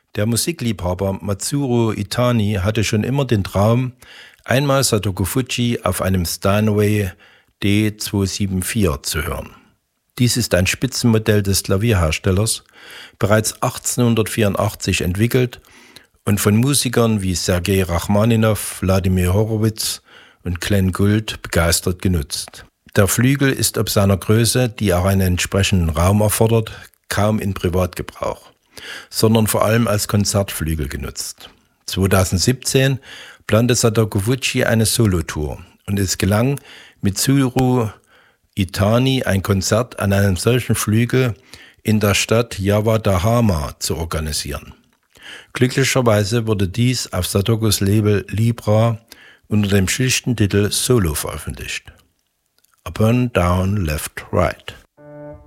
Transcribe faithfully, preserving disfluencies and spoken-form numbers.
Der Musikliebhaber Matsuro Itani hatte schon immer den Traum, einmal Sadako Fujii auf einem Steinway D zweihundertvierundsiebzig zu hören. Dies ist ein Spitzenmodell des Klavierherstellers, bereits achtzehnhundertvierundachtzig entwickelt und von Musikern wie Sergei Rachmaninow, Wladimir Horowitz und Glenn Gould begeistert genutzt. Der Flügel ist ob seiner Größe, die auch einen entsprechenden Raum erfordert, kaum in Privatgebrauch, sondern vor allem als Konzertflügel genutzt. zweitausendsiebzehn plante Sadako Fujii eine Solotour und es gelang Mitsuru Itani ein Konzert an einem solchen Flügel in der Stadt Yavadahama zu organisieren. Glücklicherweise wurde dies auf Sadakos Label Libra unter dem schlichten Titel Solo veröffentlicht. Up and Down, Left, Right.